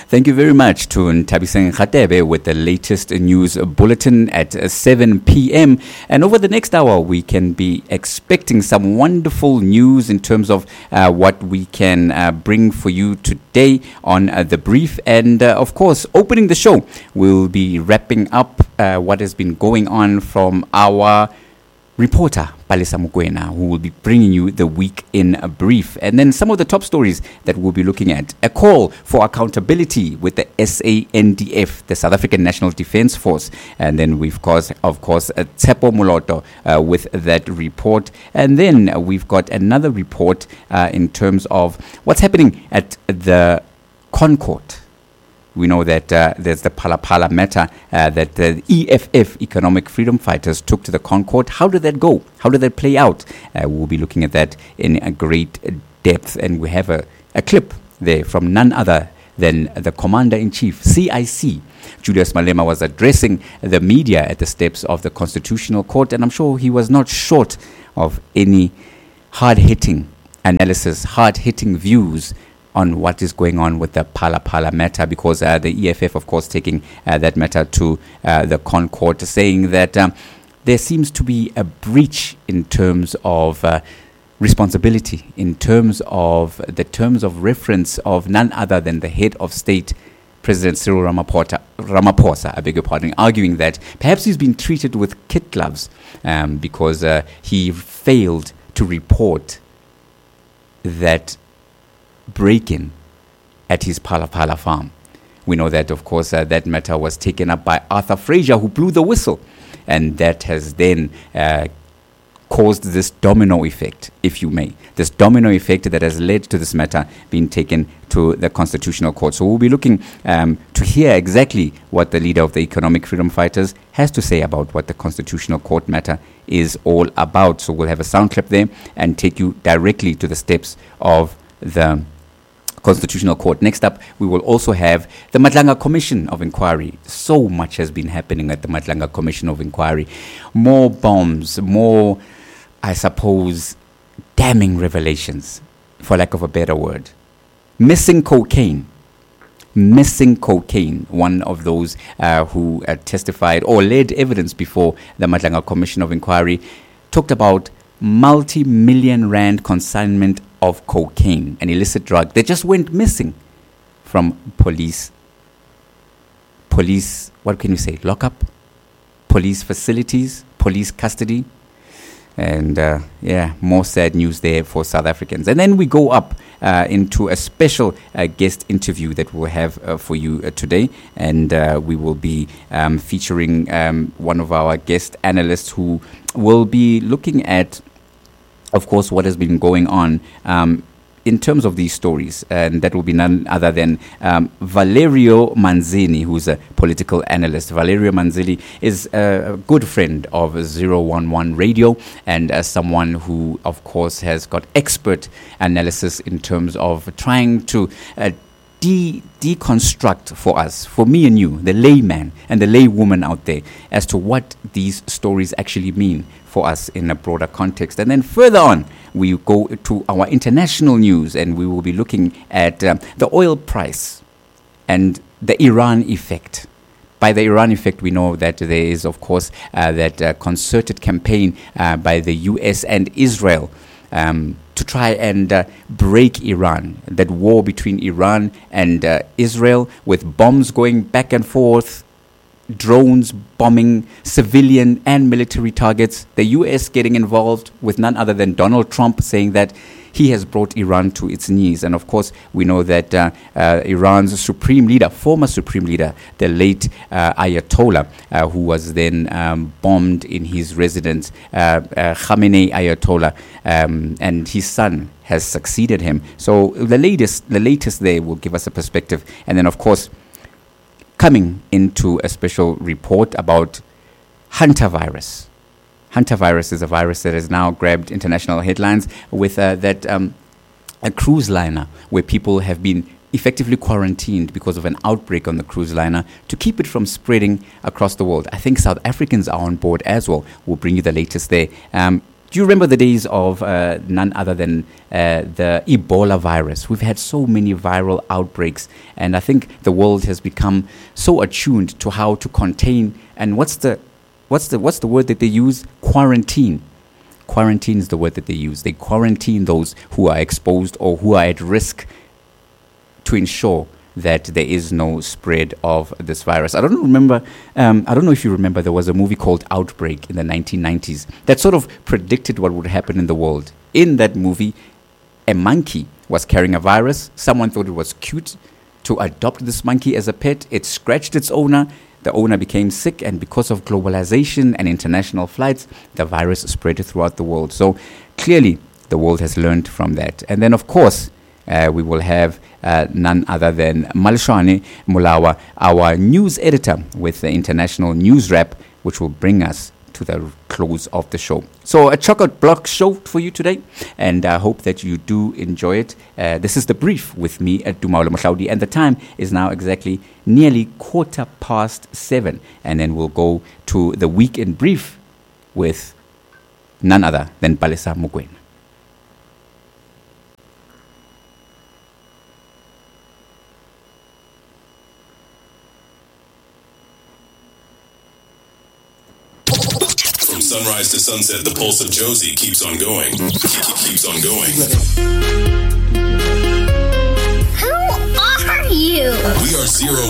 Thank you very much to Ntabiseng Khatebe with the latest news bulletin at 7 p.m. And over the next hour, we can be expecting some wonderful news in terms of what we can bring for you today on The Brief. And of course, opening the show, we'll be wrapping up what has been going on from our reporter, Palesa Mokoena, who will be bringing you the week in a brief. And then some of the top stories that we'll be looking at. A call for accountability with the SANDF, the South African National Defence Force. And then we've got, of course, Tsepo Moloto with that report. And then we've got another report in terms of what's happening at the Concord. We know that there's the Phala Phala matter that the EFF, Economic Freedom Fighters, took to the Concord. How did that go? How did that play out? We'll be looking at that in a great depth. And we have a clip there from none other than the Commander-in-Chief, CIC. Julius Malema was addressing the media at the steps of the Constitutional Court. And I'm sure he was not short of any hard-hitting analysis, hard-hitting views on what is going on with the Phala Phala matter, because the EFF, of course, taking that matter to the Concord, saying that there seems to be a breach in terms of responsibility, in terms of the terms of reference of none other than the head of state, President Cyril Ramaphosa, I beg your pardon, arguing that perhaps he's been treated with kid gloves because he failed to report that break-in at his Phala Phala farm. We know that, of course, that matter was taken up by Arthur Fraser, who blew the whistle, and that has then caused this domino effect, if you may, this domino effect that has led to this matter being taken to the Constitutional Court. So we'll be looking to hear exactly what the leader of the Economic Freedom Fighters has to say about what the Constitutional Court matter is all about. So we'll have a sound clip there and take you directly to the steps of the Constitutional Court. Next up, we will also have the Madlanga Commission of Inquiry. So much has been happening at the Madlanga Commission of Inquiry. More bombs, more, I suppose, damning revelations, for lack of a better word. Missing cocaine. One of those who testified or led evidence before the Madlanga Commission of Inquiry talked about multi-million rand consignment of cocaine, an illicit drug that just went missing from police, what can you say, lockup, police facilities, police custody. And more sad news there for South Africans. And then we go up into a special guest interview that we'll have for you today. And we will be featuring one of our guest analysts who will be looking at, of course, what has been going on in terms of these stories. And that will be none other than Valerio Manzini, who's a political analyst. Valerio Manzini is a good friend of 011 Radio and someone who, of course, has got expert analysis in terms of trying to deconstruct for us, for me and you, the layman and the laywoman out there, as to what these stories actually mean for us in a broader context. And then further on, we go to our international news, and we will be looking at the oil price and the Iran effect. By the Iran effect, we know that there is, of course, that concerted campaign by the US and Israel to try and break Iran, that war between Iran and Israel, with bombs going back and forth, drones bombing civilian and military targets, the US getting involved with none other than Donald Trump, saying that he has brought Iran to its knees. And of course, we know that Iran's supreme leader, former supreme leader, the late Ayatollah, who was then bombed in his residence, Khamenei Ayatollah, and his son has succeeded him. So the latest there will give us a perspective. And then, of course, coming into a special report about hantavirus. Hantavirus is a virus that has now grabbed international headlines with a cruise liner where people have been effectively quarantined because of an outbreak on the cruise liner to keep it from spreading across the world. I think South Africans are on board as well. We'll bring you the latest there. Do you remember the days of none other than the Ebola virus? We've had so many viral outbreaks, and I think the world has become so attuned to how to contain. And what's the word that they use? Quarantine. Quarantine is the word that they use. They quarantine those who are exposed or who are at risk to ensure that there is no spread of this virus. I don't know if you remember, there was a movie called Outbreak in the 1990s that sort of predicted what would happen in the world. In that movie, a monkey was carrying a virus. Someone thought it was cute to adopt this monkey as a pet. It scratched its owner. The owner became sick, and because of globalization and international flights, the virus spread throughout the world. So clearly, the world has learned from that. And then, of course, we will have none other than Malshwane Mulawa, our news editor with the International News Wrap, which will bring us to the close of the show. So a chocolate block show for you today, and I hope that you do enjoy it. This is The Brief with me at Dumaola Mohlaudi, and the time is now exactly nearly 7:15, and then we'll go to the Weekend Brief with none other than Palesa Mokoena. From sunrise to sunset, the pulse of Josie keeps on going. Keeps on going. Who are you? We are Zero